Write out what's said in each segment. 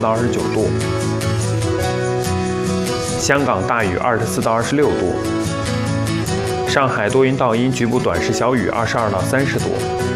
到29度，香港大雨24到26度，上海多云到阴，局部短时小雨22到30度。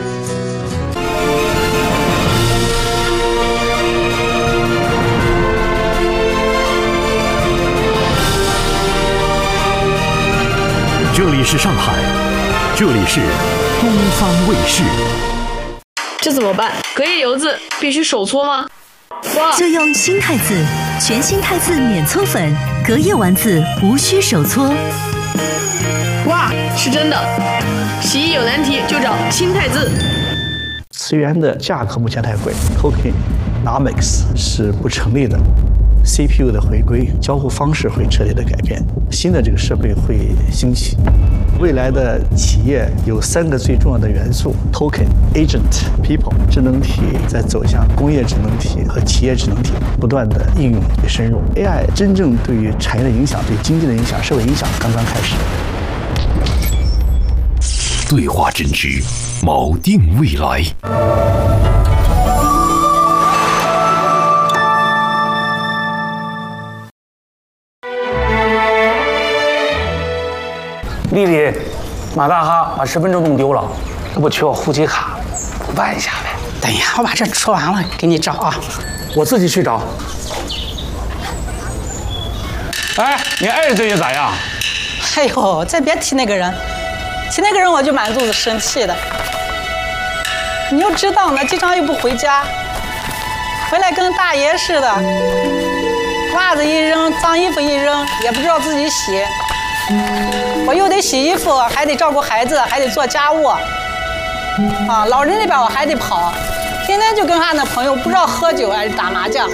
这里是上海，这里是东方卫视。 这怎么办？隔夜油渍必须手搓吗？ 就用新汰渍，全新汰渍免搓粉，隔夜丸子无需手搓。 哇，是真的！洗衣有难题就找新汰渍。 磁源的价格目前太贵 ，tokenomics 是不成立的。CPU 的回归，交互方式会彻底的改变，新的这个设备会兴起。未来的企业有3个最重要的元素 ：token、agent、people。智能体在走向工业智能体和企业智能体不断的应用与深入。AI 真正对于产业的影响、对经济的影响、社会影响刚刚开始。 对话真知，锚定未来。 丽丽，马大哈把身份证弄丢了，他不缺我户籍卡，办一下呗。 等一下，我把这说完了给你找啊。 我自己去找。哎，你爱人最近咋样？ 哎呦，再别提那个人，提那个人我就满肚子生气的。你又知道呢，经常又不回家，回来跟大爷似的，袜子一扔，脏衣服一扔，也不知道自己洗。我又得洗衣服，还得照顾孩子，还得做家务，啊，老人那边我还得跑，天天就跟他那朋友不知道喝酒还是打麻将。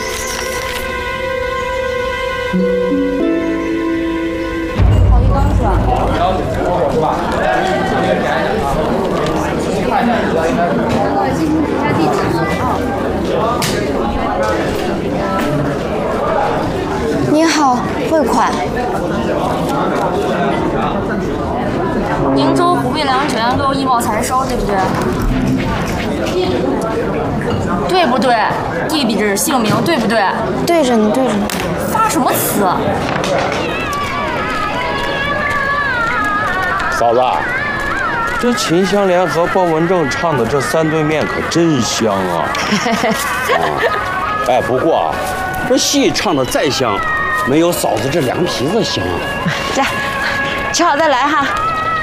烤鱼缸是吧？是吧？记住一下地址啊。你好，汇款。宁州湖北粮泉都医保财收，对不对？对不对？地址、姓名对不对？对着呢，对着呢。发什么词？ 嫂子，这秦香莲和鲍文正唱的这3对面可真香啊！哎，不过啊，这戏唱的再香，没有嫂子这凉皮子香啊！ 来，吃好再来哈。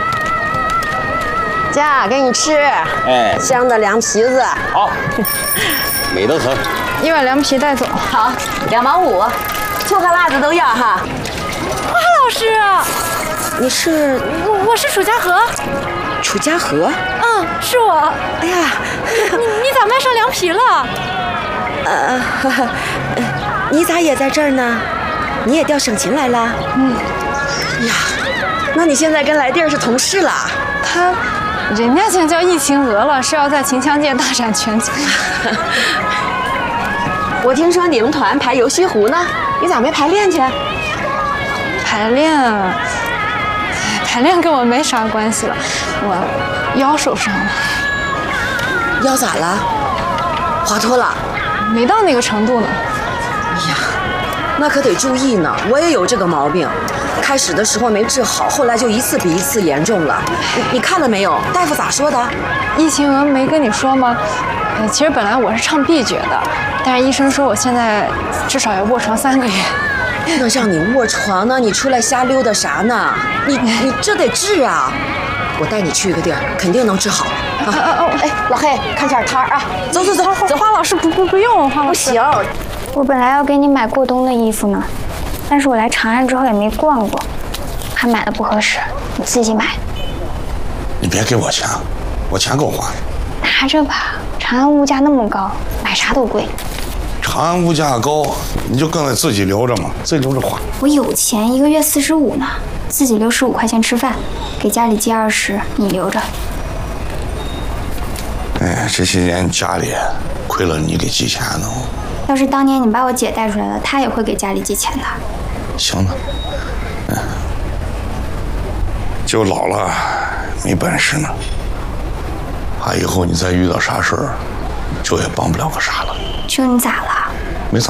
家给你吃， 哎， 香的凉皮子。 好，美得很。 1碗凉皮带走。好，2毛5，醋和辣子都要哈。 花老师， 你是？ 我是楚家河。 楚家河？ 嗯，是我。 哎呀， 你咋卖上凉皮了？ 你咋也在这儿呢？你也调省勤来了？嗯。呀，那你现在跟来弟儿是同事了？ 人家现在叫疫情鹅了，是要在秦腔界大展拳脚。 我听说你们团排游西湖呢，你咋没排练去？ 排练跟我没啥关系了，我腰受伤了。 腰咋了？滑脱了？ 没到那个程度呢。 哎呀，那可得注意呢，我也有这个毛病。开始的时候没治好，后来就一次比一次严重了。你看了没有？大夫咋说的？ 疫情鹅没跟你说吗？其实本来我是唱 B 角的，但是医生说我现在至少要卧床3个月。 那让你卧床呢？你出来瞎溜达啥呢？你这得治啊！我带你去一个地儿，肯定能治好。哎，老黑，看下摊啊！走。 花老师不用，花老师。 不行， 我本来要给你买过冬的衣服呢。但是我来长安之后也没逛过，还买的不合适，你自己买。 你别给我钱，我钱够花。 拿着吧，长安物价那么高，买啥都贵。 长安物价高，你就更得自己留着嘛，自己留着花。 我有钱，1个月45呢，自己留15块钱吃饭，给家里寄20，你留着。 哎，这些年家里亏了你给寄钱呢。 要是当年你把我姐带出来了，她也会给家里寄钱的。 行了，就老了没本事呢，怕以后你再遇到啥事儿，就也帮不了个啥了。 就你咋了？